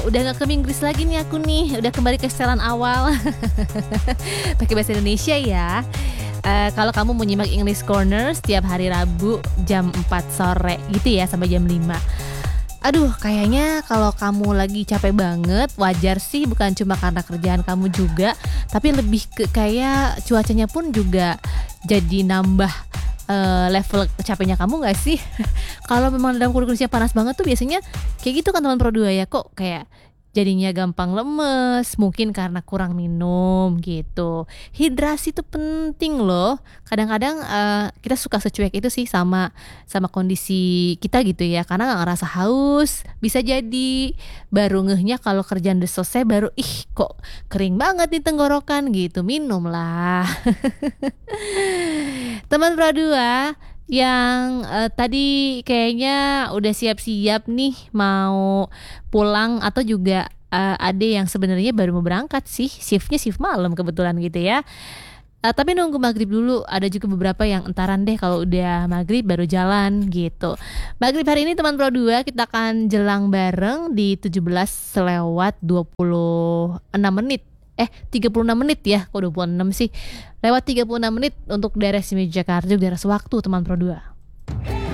Udah gak ke Inggris lagi nih aku nih, udah kembali ke setelan awal. Pakai bahasa Indonesia ya. Kalau kamu mau nyimak English Corner setiap hari Rabu jam 4 sore gitu ya sampai jam 5. Aduh, kayaknya kalau kamu lagi capek banget, wajar sih, bukan cuma karena kerjaan kamu juga, tapi lebih ke kayak cuacanya pun juga jadi nambah level capeknya kamu nggak sih? Kalau memang dalam kondisinya panas banget tuh biasanya kayak gitu kan teman Pro 2 ya, kok kayak jadinya gampang lemes, mungkin karena kurang minum gitu. Hidrasi tuh penting loh. Kadang-kadang kita suka secuek itu sih sama kondisi kita gitu ya, karena nggak ngerasa haus. Bisa jadi baru ngehnya kalau kerjaan udah selesai baru ih kok kering banget di tenggorokan gitu. Minum lah. Teman Pro 2 yang tadi kayaknya udah siap-siap nih mau pulang atau juga ada yang sebenarnya baru mau berangkat sih, shiftnya shift malam kebetulan gitu ya. Tapi nunggu maghrib dulu, ada juga beberapa yang entaran deh kalau udah maghrib baru jalan gitu. Maghrib hari ini teman Pro 2 kita akan jelang bareng di 17:26 36 menit ya, kok 26 sih. Lewat 36 menit untuk daerah Jakarta, daerah sewaktu teman Pro 2.